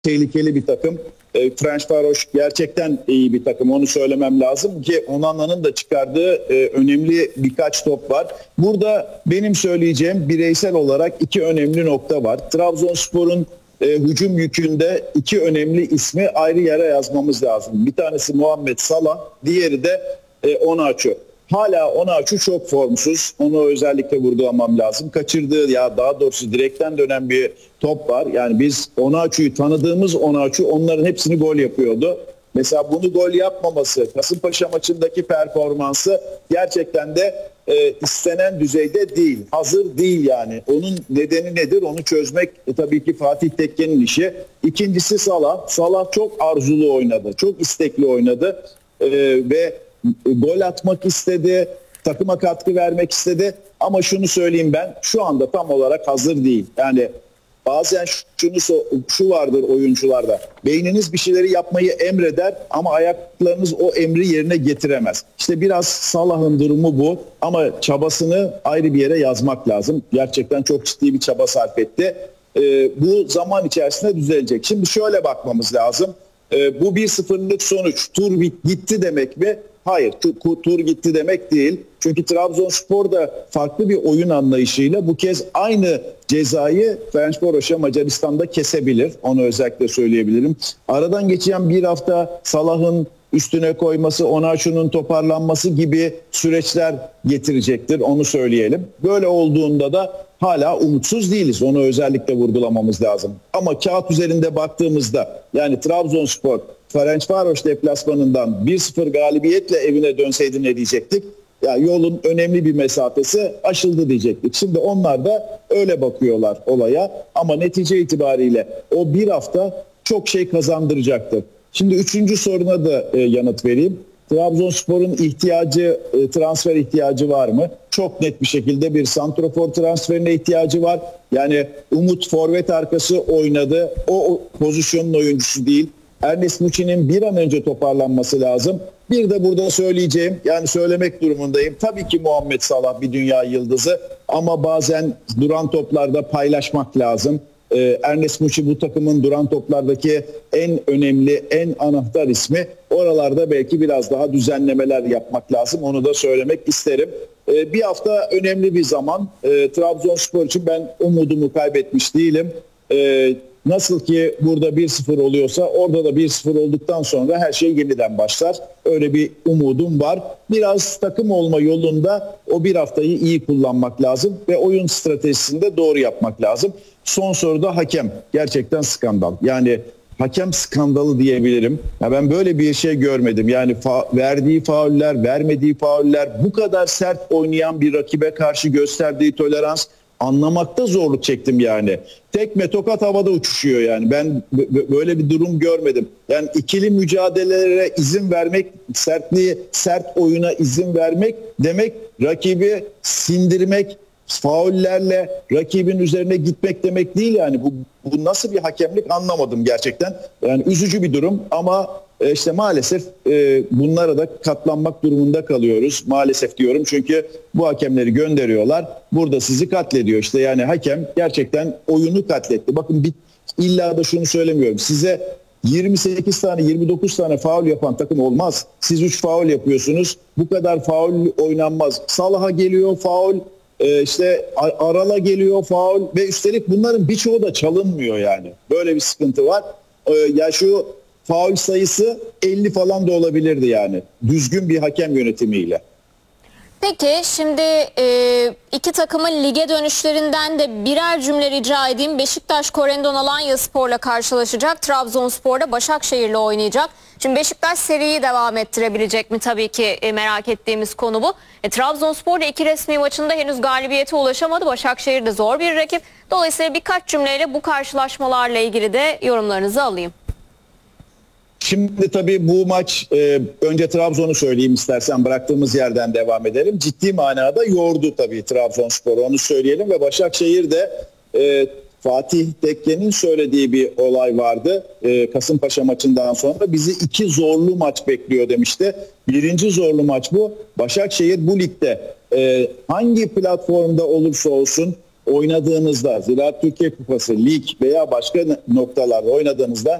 tehlikeli bir takım. Ferencváros gerçekten iyi bir takım. Onu söylemem lazım ki Onana'nın da çıkardığı önemli birkaç top var. Burada benim söyleyeceğim bireysel olarak iki önemli nokta var. Trabzonspor'un hücum yükünde iki önemli ismi ayrı yere yazmamız lazım. Bir tanesi Muhammed Salah, diğeri de Onaçu. Hala Onaçu çok formsuz. Onu özellikle vurgulamam lazım. Kaçırdığı, ya daha doğrusu direkten dönen bir top var. Yani biz Onaçu'yu tanıdığımız Onaçu onların hepsini gol yapıyordu. Mesela bunu gol yapmaması, Kasımpaşa maçındaki performansı gerçekten de istenen düzeyde değil. Hazır değil yani. Onun nedeni nedir? Onu çözmek tabii ki Fatih Tekke'nin işi. İkincisi Salah. Salah çok arzulu oynadı. Çok istekli oynadı. Ve gol atmak istedi. Takıma katkı vermek istedi. Ama şunu söyleyeyim, ben şu anda tam olarak hazır değil. Yani bazen şu vardır oyuncularda. Beyniniz bir şeyleri yapmayı emreder ama ayaklarınız o emri yerine getiremez. İşte biraz Salah'ın durumu bu ama çabasını ayrı bir yere yazmak lazım. Gerçekten çok ciddi bir çaba sarf etti. Bu zaman içerisinde düzelecek. Şimdi şöyle bakmamız lazım. Bu 1-0'lık sonuç tur gitti demek mi? Hayır, tur gitti demek değil. Çünkü Trabzonspor da farklı bir oyun anlayışıyla bu kez aynı cezayı Ferencváros'a Macaristan'da kesebilir. Onu özellikle söyleyebilirim. Aradan geçen bir hafta Salah'ın üstüne koyması, Onaçu'nun toparlanması gibi süreçler getirecektir. Onu söyleyelim. Böyle olduğunda da hala umutsuz değiliz. Onu özellikle vurgulamamız lazım. Ama kağıt üzerinde baktığımızda, yani Trabzonspor Ferencváros deplasmanından 1-0 galibiyetle evine dönseydi ne diyecektik? Ya yolun önemli bir mesafesi aşıldı diyecektik. Şimdi onlar da öyle bakıyorlar olaya ama netice itibariyle o bir hafta çok şey kazandıracaktır. Şimdi üçüncü soruna da yanıt vereyim. Trabzonspor'un transfer ihtiyacı var mı? Çok net bir şekilde bir santrafor transferine ihtiyacı var. Yani Umut forvet arkası oynadı. O pozisyonun oyuncusu değil. Ernest Muçi'nin bir an önce toparlanması lazım. Bir de burada söyleyeceğim, yani söylemek durumundayım. Tabii ki Muhammed Salah bir dünya yıldızı ama bazen duran toplarda paylaşmak lazım. Ernest Muçi bu takımın duran toplardaki en önemli, en anahtar ismi. Oralarda belki biraz daha düzenlemeler yapmak lazım. Onu da söylemek isterim. Bir hafta önemli bir zaman. Trabzonspor için ben umudumu kaybetmiş değilim. Nasıl ki burada 1-0 oluyorsa orada da 1-0 olduktan sonra her şey yeniden başlar. Öyle bir umudum var. Biraz takım olma yolunda o bir haftayı iyi kullanmak lazım ve oyun stratejisini de doğru yapmak lazım. Son soruda hakem. Gerçekten skandal. Yani hakem skandalı diyebilirim. Ya ben böyle bir şey görmedim. Yani verdiği fauller, vermediği fauller, bu kadar sert oynayan bir rakibe karşı gösterdiği tolerans, anlamakta zorluk çektim yani. Tekme tokat havada uçuşuyor yani. Ben böyle bir durum görmedim. Yani ikili mücadelelere izin vermek, sert oyuna izin vermek demek rakibi sindirmek, faullerle rakibin üzerine gitmek demek değil yani. Bu nasıl bir hakemlik anlamadım gerçekten. Yani üzücü bir durum ama işte maalesef bunlara da katlanmak durumunda kalıyoruz. Maalesef diyorum çünkü bu hakemleri gönderiyorlar. Burada sizi katlediyor. İşte yani hakem gerçekten oyunu katletti. Bakın illa da şunu söylemiyorum. Size 28 tane 29 tane faul yapan takım olmaz. Siz 3 faul yapıyorsunuz. Bu kadar faul oynanmaz. Salah'a geliyor faul. İşte Aral'a geliyor faul ve üstelik bunların birçoğu da çalınmıyor yani. Böyle bir sıkıntı var. Ya şu faul sayısı 50 falan da olabilirdi yani. Düzgün bir hakem yönetimiyle. Peki şimdi iki takımın lige dönüşlerinden de birer cümle rica edeyim. Beşiktaş Korendon Alanyaspor'la karşılaşacak. Trabzonspor'da Başakşehir'le oynayacak. Şimdi Beşiktaş seriyi devam ettirebilecek mi? Tabii ki merak ettiğimiz konu bu. Trabzonspor da iki resmi maçında henüz galibiyete ulaşamadı. Başakşehir de zor bir rakip. Dolayısıyla birkaç cümleyle bu karşılaşmalarla ilgili de yorumlarınızı alayım. Şimdi tabii bu maç, önce Trabzon'u söyleyeyim istersen, bıraktığımız yerden devam edelim. Ciddi manada yordu tabii Trabzonspor'u, onu söyleyelim ve Başakşehir de Fatih Tekke'nin söylediği bir olay vardı. Kasımpaşa maçından sonra bizi iki zorlu maç bekliyor demişti. Birinci zorlu maç bu. Başakşehir bu ligde hangi platformda olursa olsun oynadığınızda, Ziraat Türkiye Kupası, lig veya başka noktalarda oynadığınızda